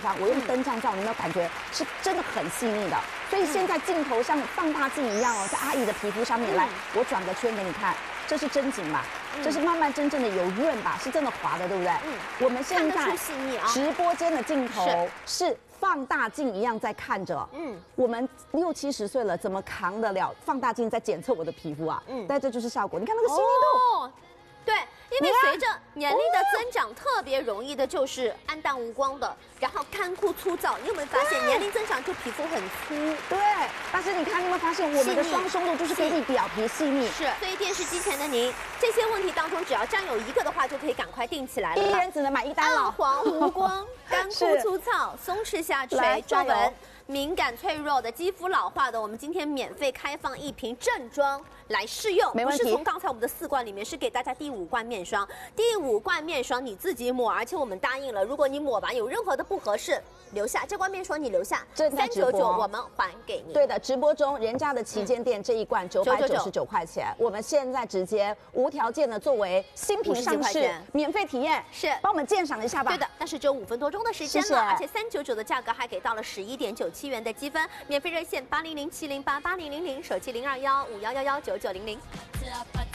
方，我用灯这样照，你有没有感觉是真的很细腻的？所以现在镜头像放大镜一样哦，在阿姨的皮肤上面来，我转个圈给你看，这是真紧吧？这是慢慢真正的有润吧？是真的滑的，对不对？我们现在直播间的镜头是放大镜一样在看着。我们60、70岁了，怎么扛得了放大镜在检测我的皮肤啊？但这就是效果，你看那个细腻度。 对，因为随着年龄的增长，特别容易的就是暗淡无光的，然后干枯粗糙。你有没有发现年龄增长就皮肤很粗？ 对，但是你看，你有没有发现我们的双松露就是给你表皮细腻？ 是，所以电视机前的您，这些问题当中只要占有一个的话，就可以赶快定起来了。 一人只能买1单了。 暗黄无光、干枯粗糙、松弛下垂、皱纹。敏感脆弱的肌肤老化的，我们今天免费开放1瓶正装来试用， 没问题。 不是从刚才我们的4罐里面，是给大家第5罐面霜。第5罐面霜你自己抹，而且我们答应了，如果你抹完有任何的不合适，留下这罐面霜你留下，399我们还给你。 对的，直播中人家的旗舰店这一罐999块钱，我们现在直接无条件的作为新品上市，免费体验， 是帮我们鉴赏一下吧。 对的，但是只有5分多钟的时间了，而且399的价格还给到了11.97元的积分，免费热线80070880000，手机02151119900。